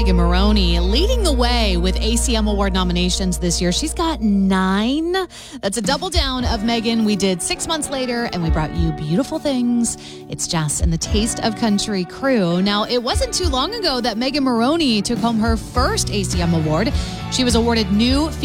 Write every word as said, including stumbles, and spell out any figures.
Megan Moroney leading the way with A C M Award nominations this year. She's got nine. That's a double down of Megan. We did six months later, and we brought you Beautiful Things. It's Jess and the Taste of Country crew. Now, it wasn't too long ago that Megan Moroney took home her first A C M Award. She was awarded New